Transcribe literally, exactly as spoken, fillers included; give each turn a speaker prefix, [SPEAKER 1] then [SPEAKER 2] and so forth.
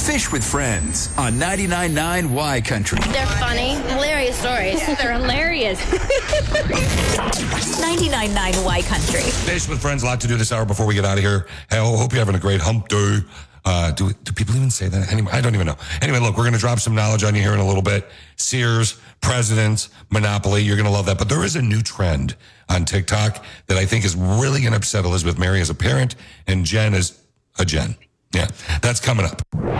[SPEAKER 1] Fish with Friends on ninety-nine point nine Y Country.
[SPEAKER 2] They're funny, hilarious stories.
[SPEAKER 3] Yeah, they're hilarious.
[SPEAKER 4] ninety-nine point nine Y Country.
[SPEAKER 5] Fish with Friends, a lot to do this hour before we get out of here. Hey, I hope you're having a great hump day. Uh, do do people even say that? Anyway, I don't even know. Anyway, look, we're going to drop some knowledge on you here in a little bit. Sears, Presidents, Monopoly, you're going to love that. But there is a new trend on TikTok that I think is really going to upset Elizabeth Mary as a parent and Jen as a Jen. Yeah, that's coming up.